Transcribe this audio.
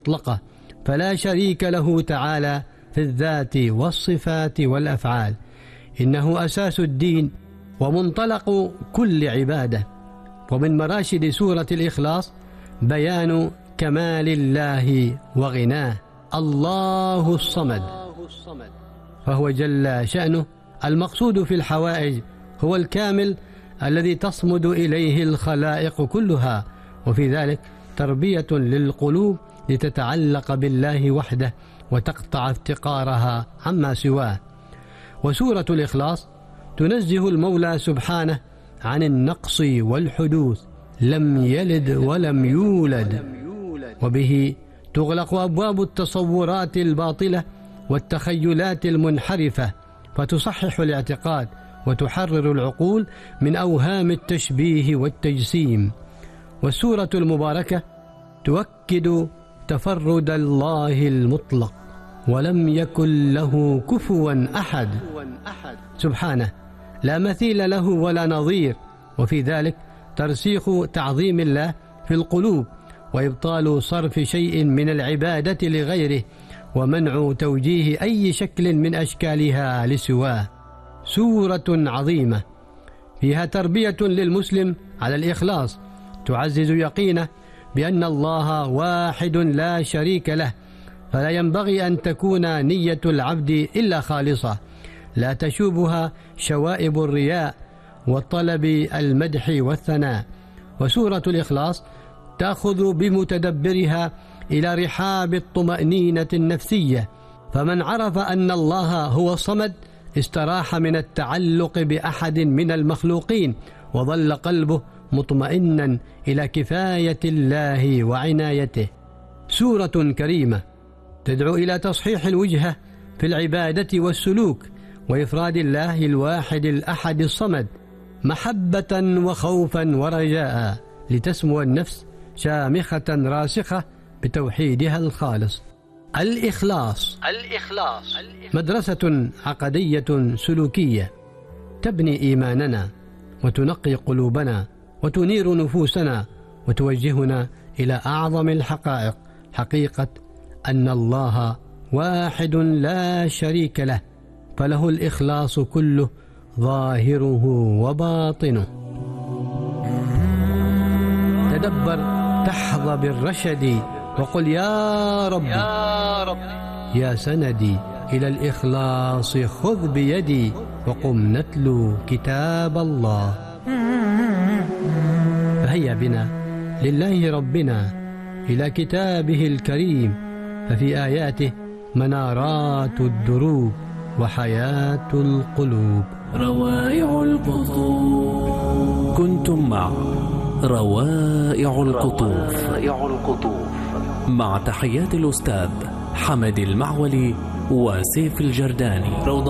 مطلقة، فلا شريك له تعالى في الذات والصفات والأفعال، إنه أساس الدين ومنطلق كل عبادة. ومن مراشد سورة الإخلاص بيان كمال الله وغناه. الله الصمد، فهو جل شأنه المقصود في الحوائج، هو الكامل الذي تصمد إليه الخلائق كلها، وفي ذلك تربية للقلوب لتتعلق بالله وحده وتقطع افتقارها عما سواه. وسورة الإخلاص تنزه المولى سبحانه عن النقص والحدوث، لم يلد ولم يولد، وبه تغلق أبواب التصورات الباطلة والتخيلات المنحرفة، فتصحح الاعتقاد وتحرر العقول من أوهام التشبيه والتجسيم. والسورة المباركة تؤكد تفرد الله المطلق، ولم يكن له كفوا أحد سبحانه، لا مثيل له ولا نظير، وفي ذلك ترسيخ تعظيم الله في القلوب، وإبطال صرف شيء من العبادة لغيره، ومنع توجيه أي شكل من أشكالها لسواه. سورة عظيمة فيها تربية للمسلم على الإخلاص، تعزز يقينه بأن الله واحد لا شريك له، فلا ينبغي أن تكون نية العبد إلا خالصة، لا تشوبها شوائب الرياء وطلب المدح والثناء. وسورة الإخلاص تأخذ بمتدبرها إلى رحاب الطمأنينة النفسية، فمن عرف أن الله هو الصمد استراح من التعلق بأحد من المخلوقين، وظل قلبه مطمئنا إلى كفاية الله وعنايته. سورة كريمة تدعو إلى تصحيح الوجهة في العبادة والسلوك، وإفراد الله الواحد الأحد الصمد محبة وخوفا ورجاء، لتسمو النفس شامخة راسخة بتوحيدها الخالص. الإخلاص مدرسة عقدية سلوكية تبني إيماننا وتنقي قلوبنا وتنير نفوسنا وتوجهنا إلى أعظم الحقائق، حقيقة أن الله واحد لا شريك له، فله الإخلاص كله ظاهره وباطنه. تدبر تحظى بالرشد، وقل يا رب يا سندي إلى الإخلاص خذ بيدي، وقم نتلو كتاب الله. فهيا بنا لله ربنا إلى كتابه الكريم، ففي آياته منارات الدروب وحياة القلوب. روائع القطوف. كنتم مع روائع القطوف مع تحيات الأستاذ حمد المعولي وسيف الجرداني.